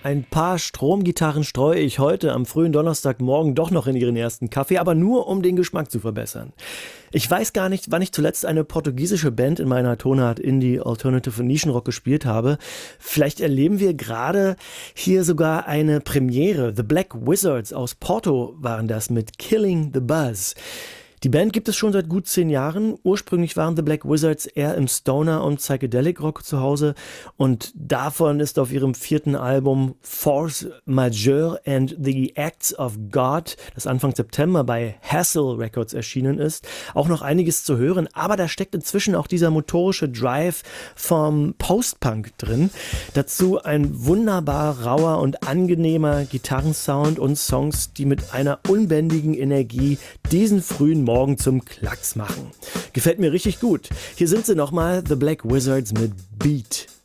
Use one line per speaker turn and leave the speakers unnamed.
ein paar Stromgitarren streue ich heute am frühen Donnerstagmorgen doch noch in ihren ersten Kaffee, aber nur um den Geschmack zu verbessern. Ich weiß gar nicht, wann ich zuletzt eine portugiesische Band in meiner Tonart Indie, Alternative und Nischenrock gespielt habe. Vielleicht erleben wir gerade hier sogar eine Premiere. The Black Wizards aus Porto waren das mit Killing the Buzz. Die Band gibt es schon seit gut 10 Jahren. Ursprünglich waren The Black Wizards eher im Stoner- und Psychedelic-Rock zu Hause und davon ist auf ihrem 4. Album Force Majeure and the Acts of God, das Anfang September bei Hassel Records erschienen ist, auch noch einiges zu hören. Aber da steckt inzwischen auch dieser motorische Drive vom Post-Punk drin. Dazu ein wunderbar rauer und angenehmer Gitarrensound und Songs, die mit einer unbändigen Energie diesen frühen Morgen zum Klacks machen. Gefällt mir richtig gut. Hier sind sie nochmal, The Black Wizards mit Beat.